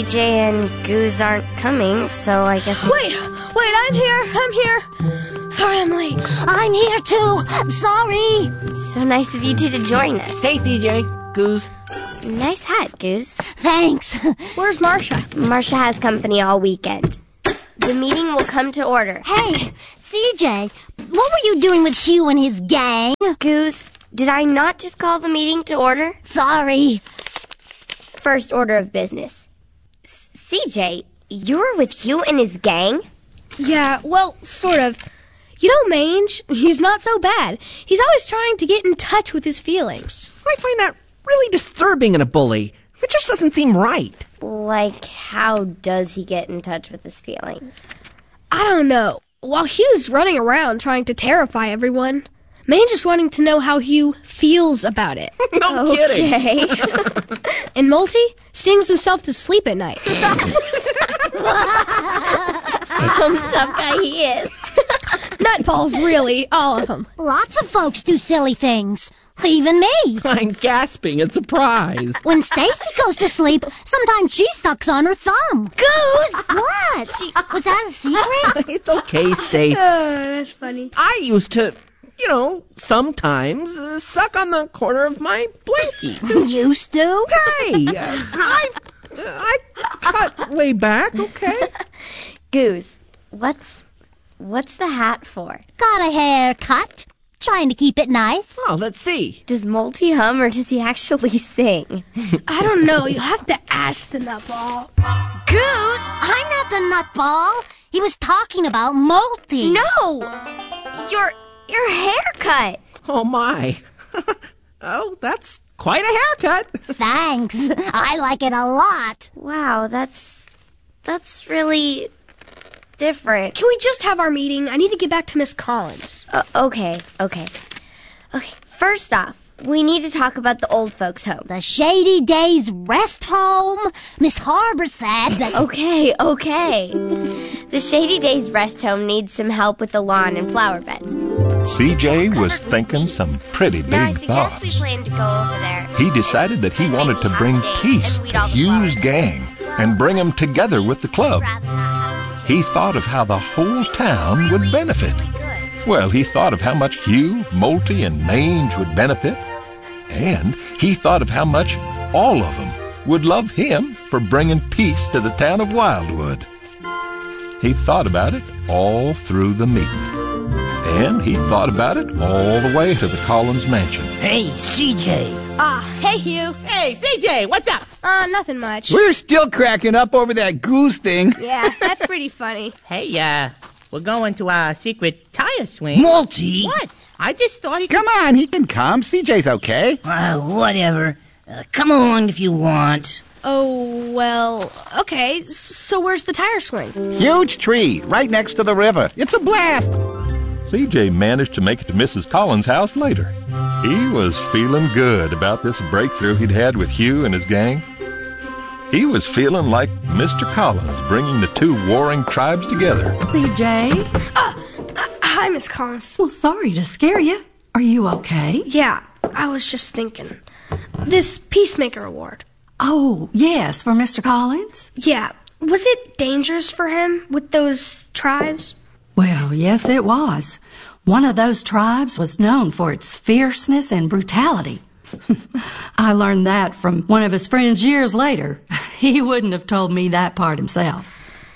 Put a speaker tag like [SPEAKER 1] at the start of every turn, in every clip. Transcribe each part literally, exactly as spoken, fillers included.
[SPEAKER 1] C J and Goose aren't coming, so I guess...
[SPEAKER 2] Wait! Wait, I'm here! I'm here! Sorry I'm late.
[SPEAKER 3] I'm here, too. Sorry.
[SPEAKER 1] So nice of you two to join us.
[SPEAKER 4] Hey, C J. Goose.
[SPEAKER 1] Nice hat, Goose.
[SPEAKER 3] Thanks.
[SPEAKER 2] Where's Marcia?
[SPEAKER 1] Marcia has company all weekend. The meeting will come to order.
[SPEAKER 3] Hey, C J, what were you doing with Hugh and his gang?
[SPEAKER 1] Goose, did I not just call the meeting to order?
[SPEAKER 3] Sorry.
[SPEAKER 1] First order of business. C J, you were with Hugh and his gang?
[SPEAKER 2] Yeah, well, sort of. You know Mange? He's not so bad. He's always trying to get in touch with his feelings.
[SPEAKER 4] I find that really disturbing in a bully. It just doesn't seem right.
[SPEAKER 1] Like, how does he get in touch with his feelings?
[SPEAKER 2] I don't know. While Hugh's running around trying to terrify everyone, Mange is wanting to know how Hugh feels about it.
[SPEAKER 4] No kidding.
[SPEAKER 1] Okay.
[SPEAKER 2] And Multi sings himself to sleep at night.
[SPEAKER 1] Some tough guy he is.
[SPEAKER 2] Nutballs, really, all of them.
[SPEAKER 3] Lots of folks do silly things. Even me.
[SPEAKER 4] I'm gasping in surprise.
[SPEAKER 3] When Stacy goes to sleep, sometimes she sucks on her thumb.
[SPEAKER 1] Goose!
[SPEAKER 3] What? She, was that a secret?
[SPEAKER 4] It's okay, Stace.
[SPEAKER 2] Uh, that's funny.
[SPEAKER 4] I used to, you know, sometimes uh, suck on the corner of my blankie.
[SPEAKER 3] Used to?
[SPEAKER 4] Hey, uh, I, uh, I cut way back, okay?
[SPEAKER 1] Goose, what's, what's the hat for?
[SPEAKER 3] Got a haircut. Trying to keep it nice.
[SPEAKER 4] Oh, let's see.
[SPEAKER 1] Does Multi hum or does he actually sing?
[SPEAKER 2] I don't know. You'll have to ask the Nutball.
[SPEAKER 3] Goose! I'm not the nutball. He was talking about Multi.
[SPEAKER 1] No! Your, your haircut.
[SPEAKER 4] Oh, my. Oh, that's quite a haircut.
[SPEAKER 3] Thanks. I like it a lot.
[SPEAKER 1] Wow, that's, that's really different.
[SPEAKER 2] Can we just have our meeting? I need to get back to Miss Collins.
[SPEAKER 1] Uh, okay, okay. Okay, first off, we need to talk about the old folks' home.
[SPEAKER 3] The Shady Days Rest Home. Miss Harbor said that...
[SPEAKER 1] Okay, okay. The Shady Days Rest Home needs some help with the lawn and flower beds.
[SPEAKER 5] C J was thinking some pretty
[SPEAKER 1] Now, I
[SPEAKER 5] big
[SPEAKER 1] suggest
[SPEAKER 5] thoughts.
[SPEAKER 1] we plan to go over there.
[SPEAKER 5] He decided that he wanted to bring peace to Hugh's gang and bring them together with the club. He thought of how the whole town would benefit. Well, he thought of how much Hugh, Multi, and Mange would benefit. And he thought of how much all of them would love him for bringing peace to the town of Wildwood. He thought about it all through the meeting. And he thought about it all the way to the Collins mansion.
[SPEAKER 6] Hey, C J.
[SPEAKER 2] Ah, hey, Hugh.
[SPEAKER 4] Hey, C J, what's up?
[SPEAKER 2] Uh, nothing much.
[SPEAKER 7] We're still cracking up over that goose thing.
[SPEAKER 2] Yeah, that's pretty funny.
[SPEAKER 8] Hey, uh, we're going to our secret tire swing.
[SPEAKER 6] Multi.
[SPEAKER 8] What? I just thought he could...
[SPEAKER 7] Come on, he can come. C J's okay.
[SPEAKER 6] Uh, whatever. Uh, come along if you want.
[SPEAKER 2] Oh, well, okay. So where's the tire swing?
[SPEAKER 7] Huge tree, right next to the river. It's a blast.
[SPEAKER 5] C J managed to make it to Missus Collins' house later. He was feeling good about this breakthrough he'd had with Hugh and his gang. He was feeling like Mister Collins bringing the two warring tribes together.
[SPEAKER 9] C J?
[SPEAKER 2] Uh, uh, hi, Miss Collins.
[SPEAKER 9] Well, sorry to scare you. Are you okay?
[SPEAKER 2] Yeah, I was just thinking. This Peacemaker Award.
[SPEAKER 9] Oh, yes, for Mister Collins?
[SPEAKER 2] Yeah. Was it dangerous for him with those tribes?
[SPEAKER 9] Well, yes, it was. One of those tribes was known for its fierceness and brutality. I learned that from one of his friends years later. He wouldn't have told me that part himself.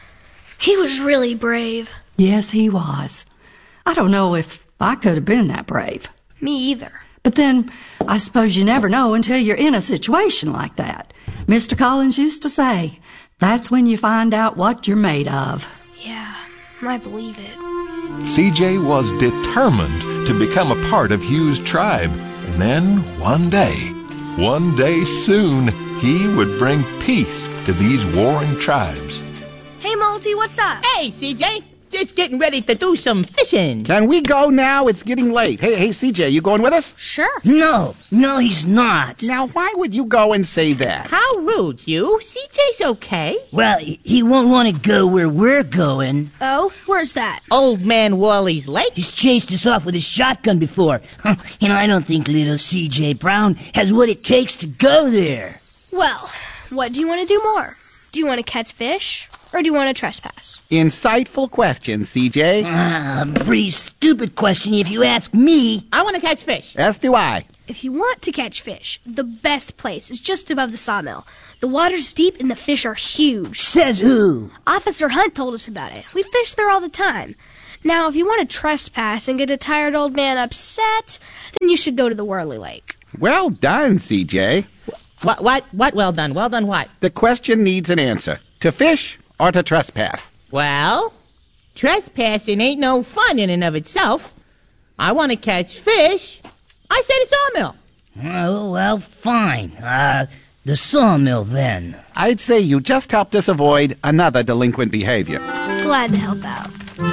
[SPEAKER 2] He was really brave.
[SPEAKER 9] Yes, he was. I don't know if I could have been that brave.
[SPEAKER 2] Me either.
[SPEAKER 9] But then, I suppose you never know until you're in a situation like that. Mister Collins used to say, that's when you find out what you're made of.
[SPEAKER 2] Yeah, I believe it.
[SPEAKER 5] C J was determined to become a part of Hugh's tribe. And then, one day, one day soon, he would bring peace to these warring tribes.
[SPEAKER 2] Hey, Multi, what's up?
[SPEAKER 8] Hey, C J. Just getting ready to do some fishing.
[SPEAKER 7] Can we go now? It's getting late. Hey, hey, C J, you going with us?
[SPEAKER 2] Sure.
[SPEAKER 6] No, no, he's not.
[SPEAKER 7] Now, why would you go and say that?
[SPEAKER 8] How rude, Hugh. C J's okay.
[SPEAKER 6] Well, he won't want to go where we're going.
[SPEAKER 2] Oh, where's that?
[SPEAKER 8] Old Man Wally's lake.
[SPEAKER 6] He's chased us off with his shotgun before. And I don't think little C J Brown has what it takes to go there.
[SPEAKER 2] Well, what do you want to do more? Do you want to catch fish, or do you want to trespass?
[SPEAKER 7] Insightful question, C J.
[SPEAKER 6] Ah, a pretty stupid question if you ask me.
[SPEAKER 8] I want to catch fish.
[SPEAKER 7] As do I.
[SPEAKER 2] If you want to catch fish, the best place is just above the sawmill. The water's deep and the fish are huge.
[SPEAKER 6] Says who?
[SPEAKER 2] Officer Hunt told us about it. We fish there all the time. Now, if you want to trespass and get a tired old man upset, then you should go to the Whirly Lake.
[SPEAKER 7] Well done, C J.
[SPEAKER 8] What, what, what well done? Well done what?
[SPEAKER 7] The question needs an answer. To fish or to trespass?
[SPEAKER 8] Well, trespassing ain't no fun in and of itself. I want to catch fish. I say the sawmill.
[SPEAKER 6] Oh, well, fine. Uh, the sawmill then.
[SPEAKER 7] I'd say you just helped us avoid another delinquent behavior.
[SPEAKER 2] Glad to help out.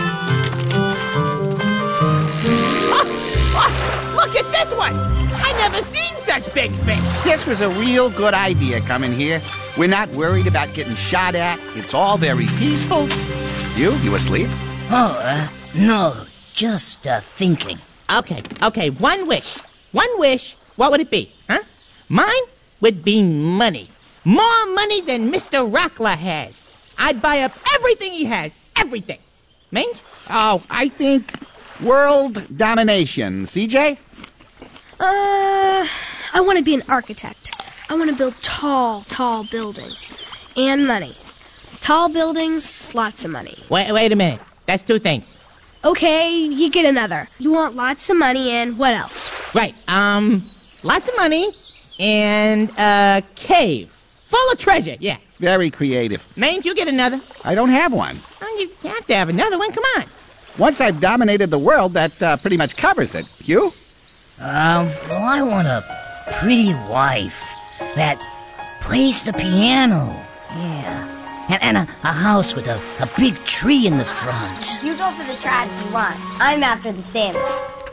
[SPEAKER 8] Oh, oh, look at this one. I never seen such big fish.
[SPEAKER 7] This was a real good idea coming here. We're not worried about getting shot at. It's all very peaceful. You? You asleep?
[SPEAKER 6] Oh, uh, no. Just, uh, thinking.
[SPEAKER 8] Okay, okay, one wish. One wish. What would it be, huh? Mine would be money. More money than Mister Rockler has. I'd buy up everything he has. Everything. Mange?
[SPEAKER 7] Oh, I think world domination. C J?
[SPEAKER 2] Uh, I want to be an architect. I want to build tall, tall buildings. And money. Tall buildings, lots of money.
[SPEAKER 8] Wait, wait a minute. That's two things.
[SPEAKER 2] Okay, you get another. You want lots of money and what else?
[SPEAKER 8] Right, um, lots of money and a cave full of treasure, yeah.
[SPEAKER 7] Very creative.
[SPEAKER 8] Mange, you get another.
[SPEAKER 7] I don't have one.
[SPEAKER 8] Oh, you have to have another one, come on.
[SPEAKER 7] Once I've dominated the world, that uh, pretty much covers it. You?
[SPEAKER 6] Um, well, I want a pretty wife that plays the piano. Yeah. And, and a, a house with a, a big tree in the front.
[SPEAKER 1] You go for the trout if you want. I'm after the salmon.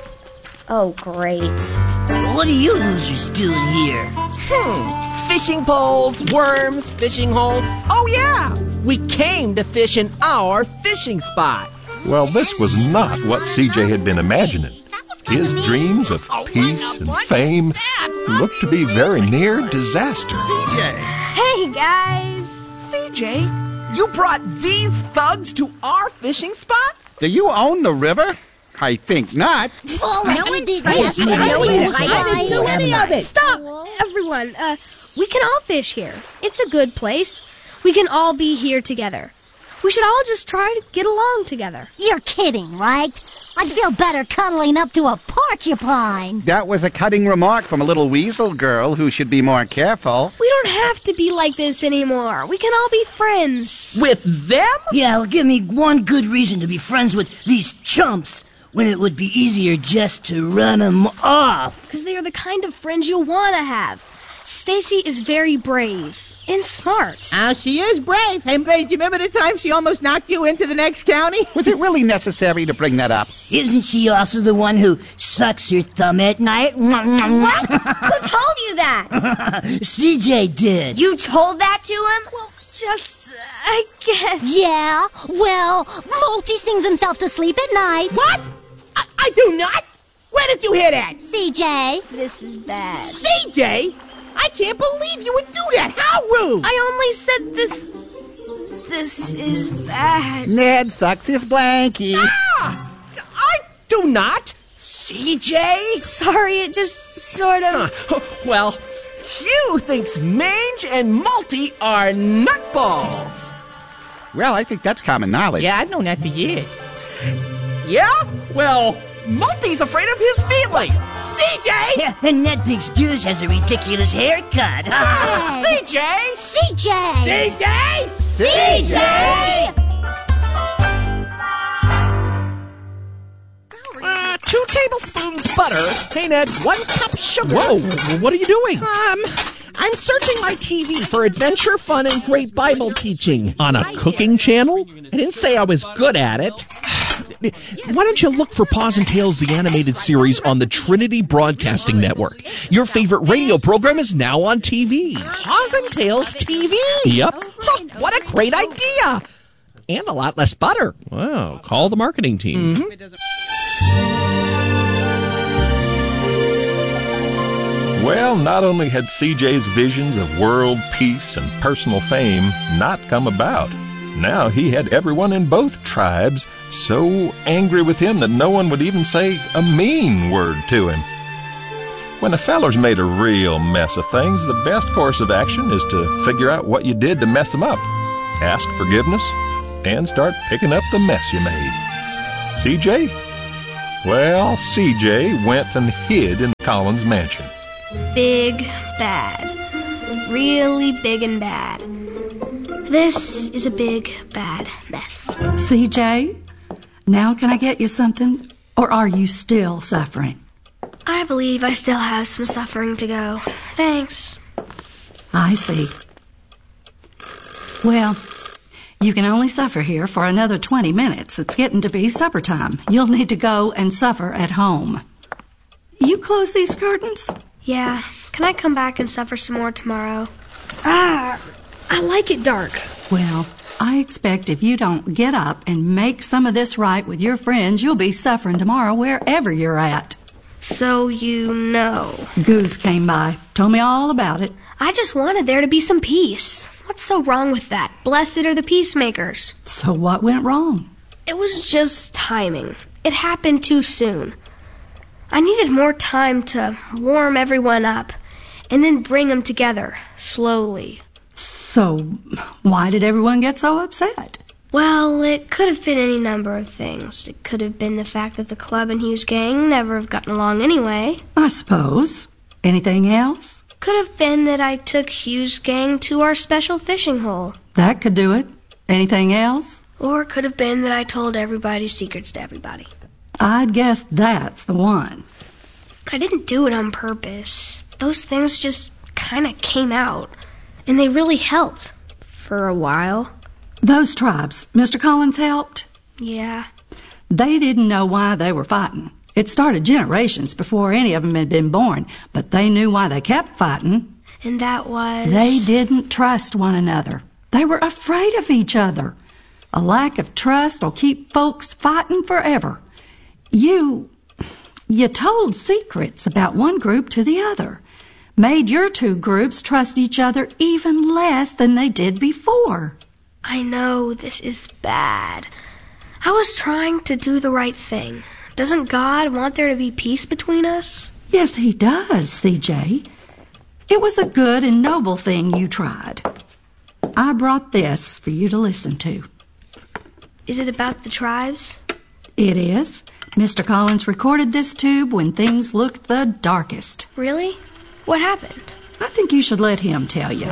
[SPEAKER 1] Oh, great.
[SPEAKER 6] What are you losers doing here?
[SPEAKER 4] Hmm. Fishing poles, worms, fishing holes. Oh, yeah. We came to fish in our fishing spot.
[SPEAKER 5] Well, this was not what C J had been imagining. His dreams of peace and fame looked to be very near disaster.
[SPEAKER 7] C J!
[SPEAKER 2] Hey, guys.
[SPEAKER 4] C J, you brought these thugs to our fishing spot?
[SPEAKER 7] Do you own the river? I think not.
[SPEAKER 3] Well, no one did this.
[SPEAKER 8] I didn't do any of it.
[SPEAKER 2] Stop, everyone. Uh, we can all fish here. It's a good place. We can all be here together. We should all just try to get along together.
[SPEAKER 3] You're kidding, right? I'd feel better cuddling up to a porcupine.
[SPEAKER 7] That was a cutting remark from a little weasel girl who should be more careful.
[SPEAKER 2] We don't have to be like this anymore. We can all be friends.
[SPEAKER 4] With them?
[SPEAKER 6] Yeah, well, give me one good reason to be friends with these chumps when it would be easier just to run them off.
[SPEAKER 2] Because they are the kind of friends you'll want to have. Stacy is very brave and smart.
[SPEAKER 8] Oh, she is brave. Hey, do you remember the time she almost knocked you into the next county?
[SPEAKER 7] Was it really necessary to bring that up?
[SPEAKER 6] Isn't she also the one who sucks her thumb at night?
[SPEAKER 1] What? Who told you that?
[SPEAKER 6] C J did.
[SPEAKER 1] You told that to him?
[SPEAKER 2] Well, just, uh, I guess.
[SPEAKER 3] Yeah, well, Multi sings himself to sleep at night.
[SPEAKER 8] What? I, I do not. Where did you hear that?
[SPEAKER 3] C J.
[SPEAKER 2] This is bad.
[SPEAKER 8] C J? I can't believe you would do that. How rude.
[SPEAKER 2] I only said this. This is bad.
[SPEAKER 7] Ned sucks his blankie.
[SPEAKER 4] Ah! I do not. C J?
[SPEAKER 2] Sorry, it just sort of...
[SPEAKER 4] Huh. Well, Hugh thinks Mange and Multi are nutballs.
[SPEAKER 7] Well, I think that's common knowledge.
[SPEAKER 8] Yeah, I've known that for years.
[SPEAKER 4] Yeah? Well, Multi's afraid of his feelings.
[SPEAKER 8] C J!
[SPEAKER 6] Yeah, and Ned thinks Goose has a ridiculous haircut.
[SPEAKER 4] C J!
[SPEAKER 3] C J!
[SPEAKER 8] C J!
[SPEAKER 3] C J!
[SPEAKER 4] Uh, two tablespoons butter. Hey, Ned, one cup sugar.
[SPEAKER 10] Whoa, what are you doing?
[SPEAKER 4] Um, I'm searching my T V for adventure, fun, and great Bible teaching.
[SPEAKER 10] On a cooking channel?
[SPEAKER 4] I didn't say I was good at it.
[SPEAKER 10] Why don't you look for Paws and Tales, the animated series, on the Trinity Broadcasting Network? Your favorite radio program is now on T V.
[SPEAKER 4] Paws and Tales T V?
[SPEAKER 10] Yep.
[SPEAKER 4] Huh, what a great idea. And a lot less butter.
[SPEAKER 10] Wow, call the marketing team.
[SPEAKER 4] Mm-hmm.
[SPEAKER 5] Well, not only had C J's visions of world peace and personal fame not come about, now he had everyone in both tribes so angry with him that no one would even say a mean word to him. When a feller's made a real mess of things, the best course of action is to figure out what you did to mess them up, ask forgiveness, and start picking up the mess you made. C J? Well, C J went and hid in Collins' mansion.
[SPEAKER 2] Big bad. Really big and bad. This is a big, bad mess.
[SPEAKER 9] C J, now can I get you something? Or are you still suffering?
[SPEAKER 2] I believe I still have some suffering to go. Thanks.
[SPEAKER 9] I see. Well, you can only suffer here for another twenty minutes. It's getting to be supper time. You'll need to go and suffer at home. You close these curtains?
[SPEAKER 2] Yeah. Can I come back and suffer some more tomorrow? Ah, I like it dark.
[SPEAKER 9] Well, I expect if you don't get up and make some of this right with your friends, you'll be suffering tomorrow wherever you're at.
[SPEAKER 2] So you know.
[SPEAKER 9] Goose came by, told me all about it.
[SPEAKER 2] I just wanted there to be some peace. What's so wrong with that? Blessed are the peacemakers.
[SPEAKER 9] So what went wrong?
[SPEAKER 2] It was just timing. It happened too soon. I needed more time to warm everyone up and then bring them together, slowly.
[SPEAKER 9] So why did everyone get so upset?
[SPEAKER 2] Well, it could have been any number of things. It could have been the fact that the club and Hugh's gang never have gotten along anyway.
[SPEAKER 9] I suppose. Anything else?
[SPEAKER 2] Could have been that I took Hugh's gang to our special fishing hole.
[SPEAKER 9] That could do it. Anything else?
[SPEAKER 2] Or could have been that I told everybody's secrets to everybody.
[SPEAKER 9] I'd guess that's the one.
[SPEAKER 2] I didn't do it on purpose. Those things just kind of came out. And they really helped. For a while.
[SPEAKER 9] Those tribes, Mister Collins helped?
[SPEAKER 2] Yeah.
[SPEAKER 9] They didn't know why they were fighting. It started generations before any of them had been born, but they knew why they kept fighting.
[SPEAKER 2] And that was?
[SPEAKER 9] They didn't trust one another. They were afraid of each other. A lack of trust will keep folks fighting forever. You, you told secrets about one group to the other. Made your two groups trust each other even less than they did before.
[SPEAKER 2] I know this is bad. I was trying to do the right thing. Doesn't God want there to be peace between us?
[SPEAKER 9] Yes, he does, C J. It was a good and noble thing you tried. I brought this for you to listen to.
[SPEAKER 2] Is it about the tribes?
[SPEAKER 9] It is. Mister Collins recorded this tube when things looked the darkest.
[SPEAKER 2] Really? What happened?
[SPEAKER 9] I think you should let him tell you.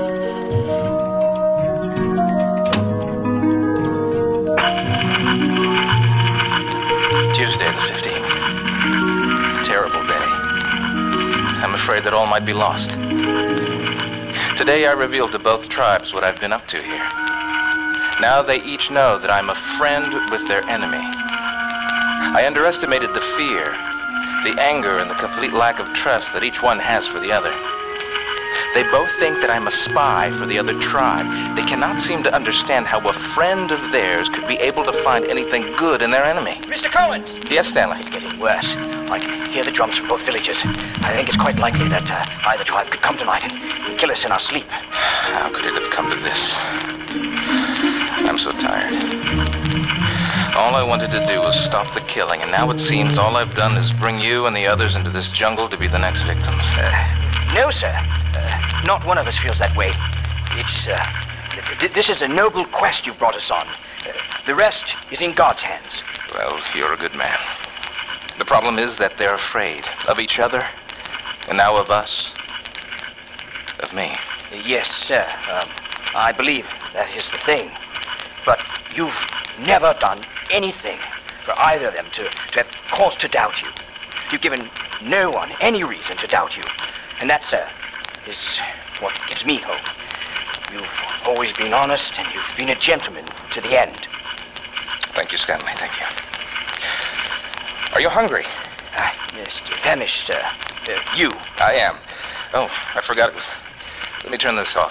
[SPEAKER 11] Tuesday the fifteenth. Terrible day. I'm afraid that all might be lost. Today I revealed to both tribes what I've been up to here. Now they each know that I'm a friend with their enemy. I underestimated the fear, the anger, and the complete lack of trust that each one has for the other. They both think that I'm a spy for the other tribe. They cannot seem to understand how a friend of theirs could be able to find anything good in their enemy.
[SPEAKER 12] Mister Collins!
[SPEAKER 11] Yes, Stanley?
[SPEAKER 12] It's getting worse. I can hear the drums from both villages. I think it's quite likely that uh, either tribe could come tonight and, and kill us in our sleep.
[SPEAKER 11] How could it have come to this? I'm so tired. All I wanted to do was stop the killing, and now it seems all I've done is bring you and the others into this jungle to be the next victims.
[SPEAKER 12] Uh, no, sir. Uh, not one of us feels that way. It's, uh, th- this is a noble quest you've brought us on. Uh, the rest is in God's hands.
[SPEAKER 11] Well, you're a good man. The problem is that they're afraid of each other, and now of us, of me.
[SPEAKER 12] Uh, yes, sir. Um, I believe that is the thing. But you've never done anything for either of them to, to have cause to doubt you. You've given no one any reason to doubt you. And that, sir, is what gives me hope. You've always been honest, and you've been a gentleman to the end.
[SPEAKER 11] Thank you, Stanley. Thank you. Are you hungry?
[SPEAKER 12] Uh, yes, famished, sir. Uh, you.
[SPEAKER 11] I am. Oh, I forgot it was... Let me turn this off.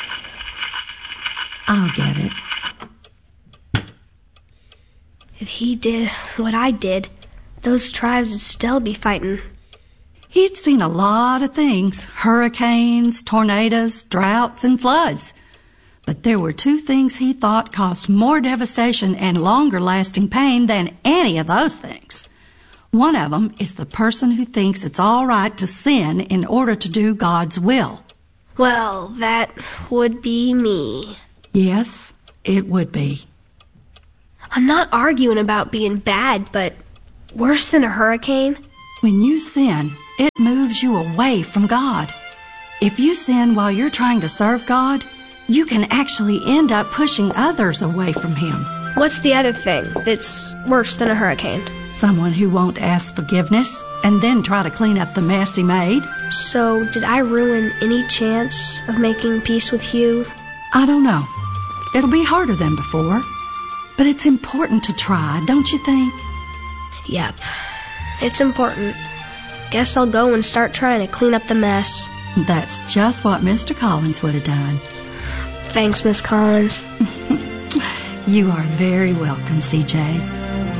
[SPEAKER 9] I'll get it.
[SPEAKER 2] If he did what I did, those tribes would still be fighting.
[SPEAKER 9] He'd seen a lot of things, hurricanes, tornadoes, droughts, and floods. But there were two things he thought caused more devastation and longer-lasting pain than any of those things. One of them is the person who thinks it's all right to sin in order to do God's will.
[SPEAKER 2] Well, that would be me.
[SPEAKER 9] Yes, it would be.
[SPEAKER 2] I'm not arguing about being bad, but worse than a hurricane?
[SPEAKER 9] When you sin, it moves you away from God. If you sin while you're trying to serve God, you can actually end up pushing others away from Him.
[SPEAKER 2] What's the other thing that's worse than a hurricane?
[SPEAKER 9] Someone who won't ask forgiveness and then try to clean up the mess he made.
[SPEAKER 2] So, did I ruin any chance of making peace with you?
[SPEAKER 9] I don't know. It'll be harder than before. But it's important to try, don't you think?
[SPEAKER 2] Yep. It's important. Guess I'll go and start trying to clean up the mess.
[SPEAKER 9] That's just what Mister Collins would have done.
[SPEAKER 2] Thanks, Miss Collins.
[SPEAKER 9] You are very welcome, C J